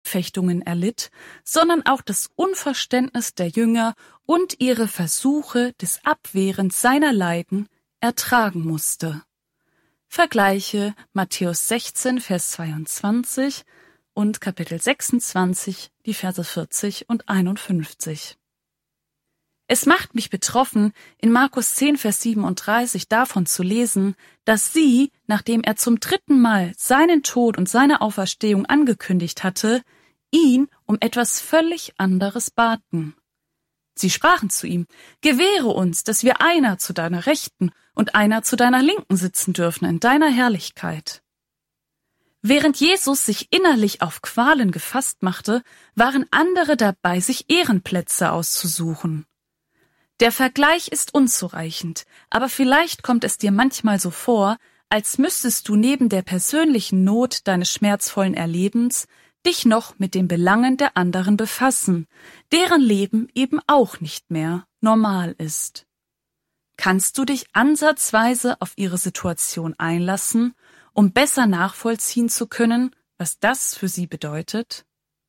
Anfechtungen erlitt, sondern auch das Unverständnis der Jünger und ihre Versuche des Abwehrens seiner Leiden ertragen musste. Vergleiche Matthäus 16, Vers 22 und Kapitel 26, die Verse 40 und 51. Es macht mich betroffen, in Markus 10, Vers 37 davon zu lesen, dass sie, nachdem er zum 3. Mal seinen Tod und seine Auferstehung angekündigt hatte, ihn um etwas völlig anderes baten. Sie sprachen zu ihm: Gewähre uns, dass wir einer zu deiner Rechten und einer zu deiner Linken sitzen dürfen in deiner Herrlichkeit. Während Jesus sich innerlich auf Qualen gefasst machte, waren andere dabei, sich Ehrenplätze auszusuchen. Der Vergleich ist unzureichend, aber vielleicht kommt es dir manchmal so vor, als müsstest du neben der persönlichen Not deines schmerzvollen Erlebens dich noch mit den Belangen der anderen befassen, deren Leben eben auch nicht mehr normal ist. Kannst du dich ansatzweise auf ihre Situation einlassen, um besser nachvollziehen zu können, was das für sie bedeutet?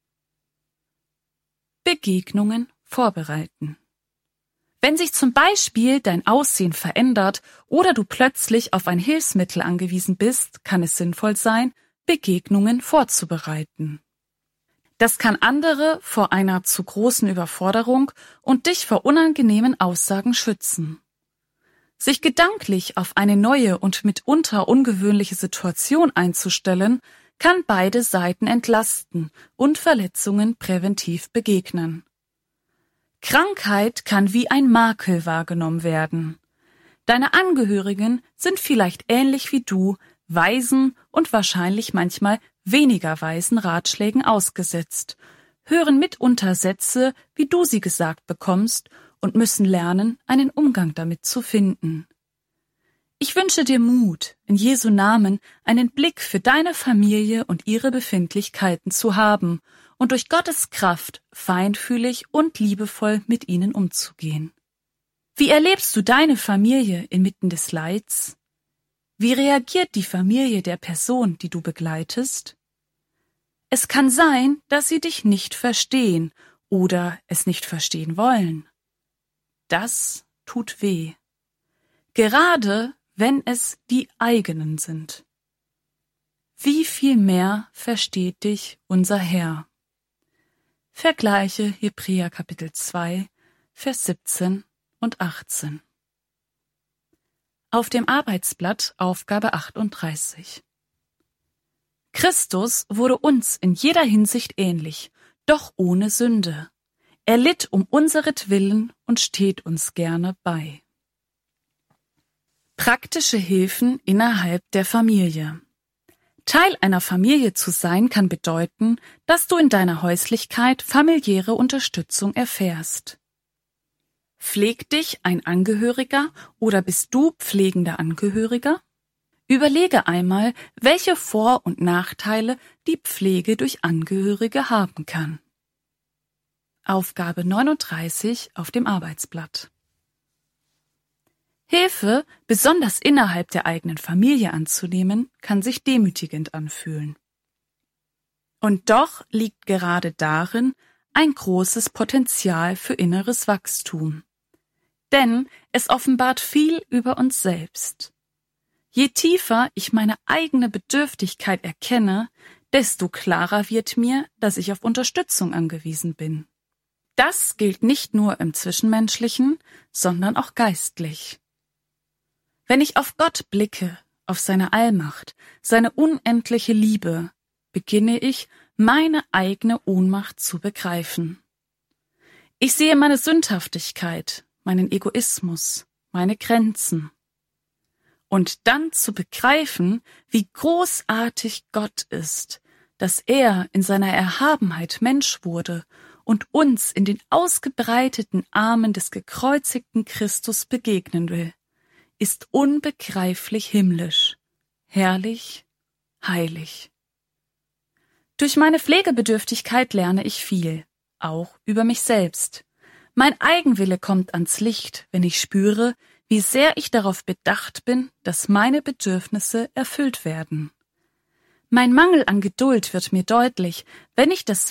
Begegnungen vorbereiten. Wenn sich zum Beispiel dein Aussehen verändert oder du plötzlich auf ein Hilfsmittel angewiesen bist, kann es sinnvoll sein, Begegnungen vorzubereiten. Das kann andere vor einer zu großen Überforderung und dich vor unangenehmen Aussagen schützen. Sich gedanklich auf eine neue und mitunter ungewöhnliche Situation einzustellen, kann beide Seiten entlasten und Verletzungen präventiv begegnen. Krankheit kann wie ein Makel wahrgenommen werden. Deine Angehörigen sind vielleicht ähnlich wie du, weisen und wahrscheinlich manchmal weniger weisen Ratschlägen ausgesetzt, hören mitunter Sätze, wie du sie gesagt bekommst, und müssen lernen, einen Umgang damit zu finden. Ich wünsche dir Mut, in Jesu Namen einen Blick für deine Familie und ihre Befindlichkeiten zu haben und durch Gottes Kraft feinfühlig und liebevoll mit ihnen umzugehen. Wie erlebst du deine Familie inmitten des Leids? Wie reagiert die Familie der Person, die du begleitest? Es kann sein, dass sie dich nicht verstehen oder es nicht verstehen wollen. Das tut weh. Gerade wenn es die eigenen sind. Wie viel mehr versteht dich unser Herr? Vergleiche Hebräer Kapitel 2, Vers 17 und 18. Auf dem Arbeitsblatt Aufgabe 38. Christus wurde uns in jeder Hinsicht ähnlich, doch ohne Sünde. Er litt um unseretwillen und steht uns gerne bei. Praktische Hilfen innerhalb der Familie. Teil einer Familie zu sein kann bedeuten, dass du in deiner Häuslichkeit familiäre Unterstützung erfährst. Pflegt dich ein Angehöriger oder bist du pflegender Angehöriger? Überlege einmal, welche Vor- und Nachteile die Pflege durch Angehörige haben kann. Aufgabe 39 auf dem Arbeitsblatt. Hilfe, besonders innerhalb der eigenen Familie anzunehmen, kann sich demütigend anfühlen. Und doch liegt gerade darin ein großes Potenzial für inneres Wachstum. Denn es offenbart viel über uns selbst. Je tiefer ich meine eigene Bedürftigkeit erkenne, desto klarer wird mir, dass ich auf Unterstützung angewiesen bin. Das gilt nicht nur im Zwischenmenschlichen, sondern auch geistlich. Wenn ich auf Gott blicke, auf seine Allmacht, seine unendliche Liebe, beginne ich, meine eigene Ohnmacht zu begreifen. Ich sehe meine Sündhaftigkeit, meinen Egoismus, meine Grenzen. Und dann zu begreifen, wie großartig Gott ist, dass er in seiner Erhabenheit Mensch wurde und uns in den ausgebreiteten Armen des gekreuzigten Christus begegnen will, ist unbegreiflich himmlisch, herrlich, heilig. Durch meine Pflegebedürftigkeit lerne ich viel, auch über mich selbst. Mein Eigenwille kommt ans Licht, wenn ich spüre, wie sehr ich darauf bedacht bin, dass meine Bedürfnisse erfüllt werden. Mein Mangel an Geduld wird mir deutlich, wenn ich das